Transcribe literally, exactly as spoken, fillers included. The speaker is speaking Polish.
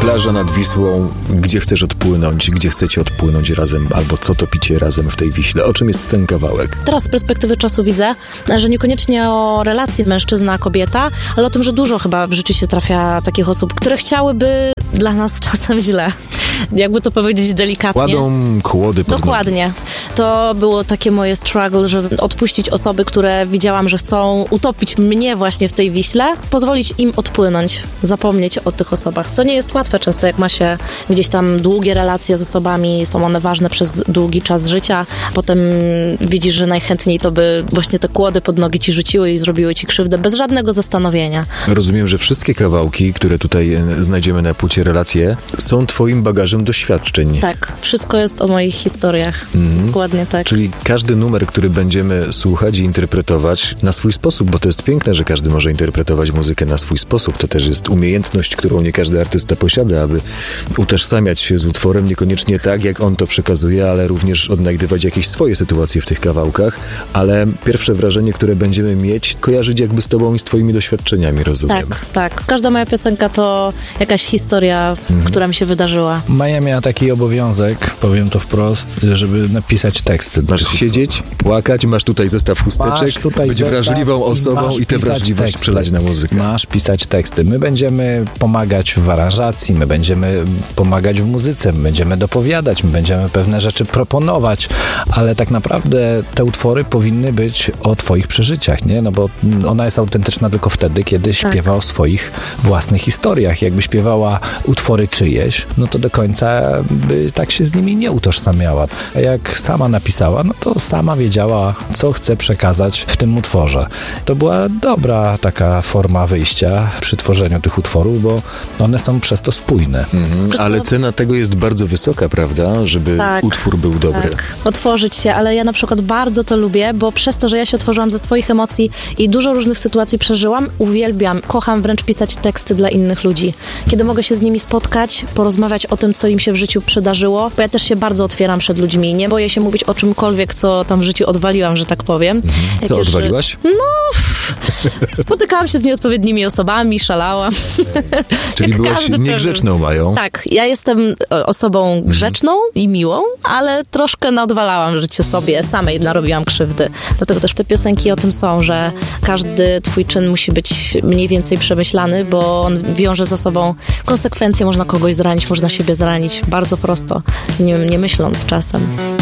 plaża nad Wisłą, gdzie chcesz odpłynąć, gdzie chcecie odpłynąć razem, albo co topicie razem w tej Wiśle. O czym jest ten kawałek? Teraz z perspektywy czasu widzę, że niekoniecznie o relacji mężczyzna-kobieta, ale o tym, że dużo chyba w życiu się trafia takich osób, które chciałyby dla nas czasem źle. Jakby to powiedzieć delikatnie. Kładą kłody pod Dokładnie. nogi. To było takie moje struggle, żeby odpuścić osoby, które widziałam, że chcą utopić mnie właśnie w tej Wiśle, pozwolić im odpłynąć, zapomnieć o tych osobach, co nie jest łatwe często, jak ma się gdzieś tam długie relacje z osobami, są one ważne przez długi czas życia, potem widzisz, że najchętniej to by właśnie te kłody pod nogi ci rzuciły i zrobiły ci krzywdę bez żadnego zastanowienia. Rozumiem, że wszystkie kawałki, które tutaj znajdziemy na płycie Relacje, są twoim bagażem doświadczeń. Tak, wszystko jest o moich historiach. Mm. Dokładnie tak. Czyli każdy numer, który będziemy słuchać i interpretować na swój sposób, bo to jest piękne, że każdy może interpretować muzykę na swój sposób. To też jest umiejętność, którą nie każdy artysta posiada, aby utożsamiać się z utworem, niekoniecznie tak, jak on to przekazuje, ale również odnajdywać jakieś swoje sytuacje w tych kawałkach. Ale pierwsze wrażenie, które będziemy mieć, kojarzyć jakby z tobą i z twoimi doświadczeniami, rozumiem. Tak, tak. Każda moja piosenka to jakaś historia, mm. która mi się wydarzyła. Maja miała taki obowiązek, powiem to wprost, żeby napisać teksty. Masz siedzieć, płakać, masz tutaj zestaw chusteczek, tutaj być wrażliwą osobą i, i tę wrażliwość teksty. Przelać na muzykę. Masz pisać teksty. My będziemy pomagać w aranżacji, my będziemy pomagać w muzyce, my będziemy dopowiadać, my będziemy pewne rzeczy proponować, ale tak naprawdę te utwory powinny być o twoich przeżyciach, nie? No bo ona jest autentyczna tylko wtedy, kiedy śpiewa tak. o swoich własnych historiach. Jakby śpiewała utwory czyjeś, no to do końca by tak się z nimi nie utożsamiała. A jak sama napisała, no to sama wiedziała, co chce przekazać w tym utworze. To była dobra taka forma wyjścia przy tworzeniu tych utworów, bo one są przez to spójne. Mhm, ale cena tego jest bardzo wysoka, prawda? Żeby tak, utwór był dobry. Tak, otworzyć się, ale ja na przykład bardzo to lubię, bo przez to, że ja się otworzyłam ze swoich emocji i dużo różnych sytuacji przeżyłam, uwielbiam, kocham wręcz pisać teksty dla innych ludzi. Kiedy mogę się z nimi spotkać, porozmawiać o tym, co im się w życiu przydarzyło, bo ja też się bardzo otwieram przed ludźmi. Nie boję się mówić o czymkolwiek, co tam w życiu odwaliłam, że tak powiem. Mhm. Co już, odwaliłaś? No, spotykałam się z nieodpowiednimi osobami, szalałam. Czyli byłaś niegrzeczną, Mają? Tak, ja jestem osobą grzeczną mhm. i miłą, ale troszkę naodwalałam życie sobie samej, narobiłam krzywdy. Dlatego też te piosenki o tym są, że każdy twój czyn musi być mniej więcej przemyślany, bo on wiąże za sobą konsekwencje. Można kogoś zranić, można siebie zranić bardzo prosto, nie, nie myśląc czasem.